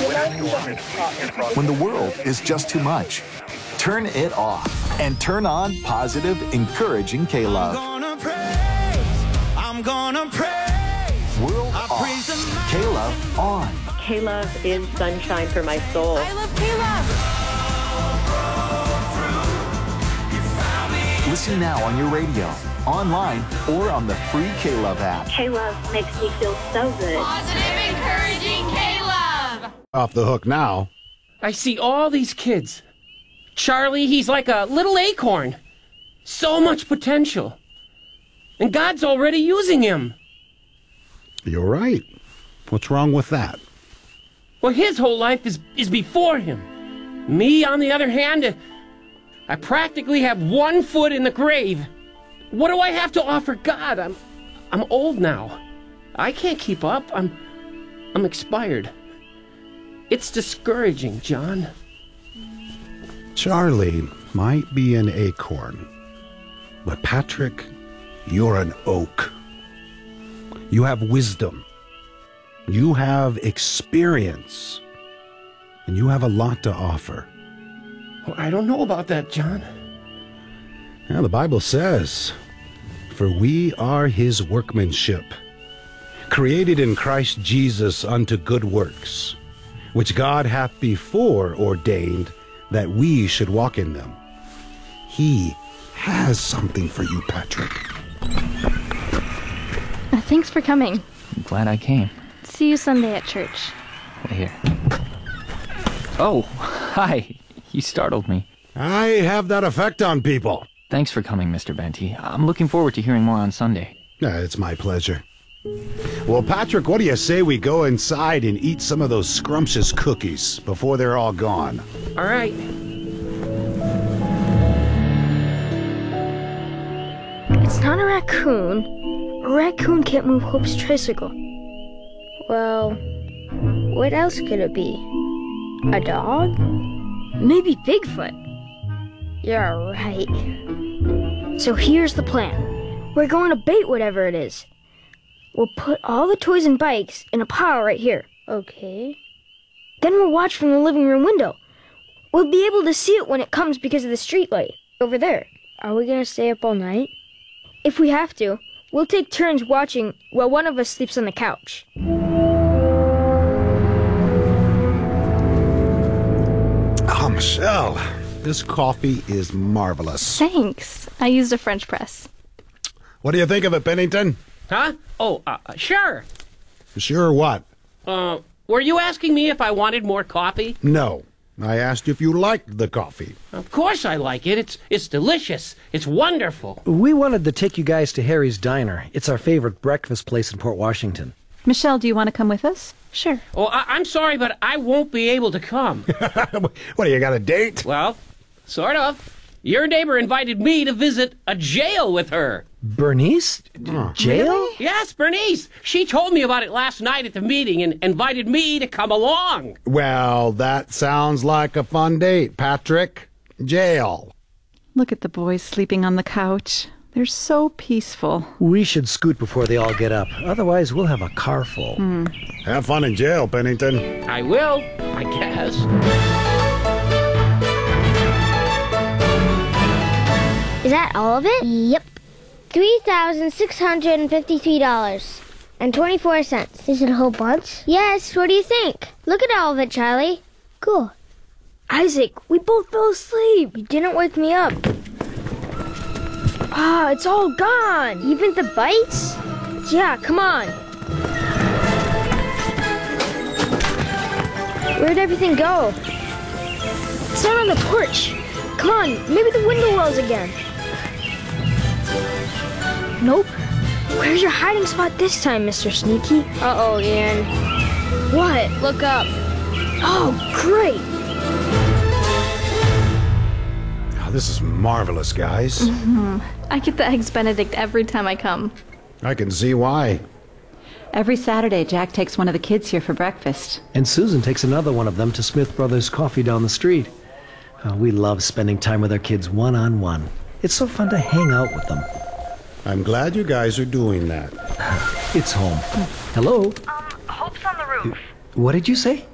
When the world is just too much, turn it off and turn on positive, encouraging K-Love. I'm gonna praise. World off, K-Love on. K-Love is sunshine for my soul. I love K-Love. Listen now on your radio, online, or on the free K-Love app. K-Love makes me feel so good. Positive, encouraging K-Love. Off the hook now. I see all these kids. Charlie, he's like a little acorn. So much potential. And God's already using him. You're right. What's wrong with that? Well, his whole life is before him. Me, on the other hand, I practically have one foot in the grave. What do I have to offer God? I'm old now. I can't keep up. I'm expired. It's discouraging, John. Charlie might be an acorn, but Patrick, you're an oak. You have wisdom. You have experience. And you have a lot to offer. Well, I don't know about that, John. Now, the Bible says, "For we are his workmanship, created in Christ Jesus unto good works, which God hath before ordained that we should walk in them." He has something for you, Patrick. Thanks for coming. I'm glad I came. See you Sunday at church. Here. Oh, hi. You startled me. I have that effect on people. Thanks for coming, Mr. Benty. I'm looking forward to hearing more on Sunday. It's my pleasure. Well, Patrick, what do you say we go inside and eat some of those scrumptious cookies before they're all gone? All right. It's not a raccoon. A raccoon can't move Hope's tricycle. Well, what else could it be? A dog? Maybe Bigfoot. You're right. So here's the plan. We're going to bait whatever it is. We'll put all the toys and bikes in a pile right here. Okay. Then we'll watch from the living room window. We'll be able to see it when it comes because of the street light over there. Are we going to stay up all night? If we have to, we'll take turns watching while one of us sleeps on the couch. Oh, Michelle, this coffee is marvelous. Thanks. I used a French press. What do you think of it, Pennington? Huh? Oh, sure. Sure what? Were you asking me if I wanted more coffee? No. I asked if you liked the coffee. Of course I like it. It's delicious. It's wonderful. We wanted to take you guys to Harry's Diner. It's our favorite breakfast place in Port Washington. Michelle, do you want to come with us? Sure. Oh, I'm sorry, but I won't be able to come. What, do you got a date? Well, sort of. Your neighbor invited me to visit a jail with her. Bernice? Jail? Really? Yes, Bernice. She told me about it last night at the meeting and invited me to come along. Well, that sounds like a fun date, Patrick. Jail. Look at the boys sleeping on the couch. They're so peaceful. We should scoot before they all get up. Otherwise, we'll have a car full. Have fun in jail, Pennington. I will, I guess. Is that all of it? Yep. $3,653.24. Is it a whole bunch? Yes, what do you think? Look at all of it, Charlie. Cool. Isaac, we both fell asleep. You didn't wake me up. It's all gone. Even the bites? Yeah, come on. Where'd everything go? It's not on the porch. Come on, maybe the window wells again. Nope. Where's your hiding spot this time, Mr. Sneaky? Uh-oh, Ian. What? Look up. Oh, great. Oh, this is marvelous, guys. I get the Eggs Benedict every time I come. I can see why. Every Saturday, Jack takes one of the kids here for breakfast. And Susan takes another one of them to Smith Brothers Coffee down the street. We love spending time with our kids one-on-one. It's so fun to hang out with them. I'm glad you guys are doing that. It's home. Hello? Hope's on the roof. What did you say?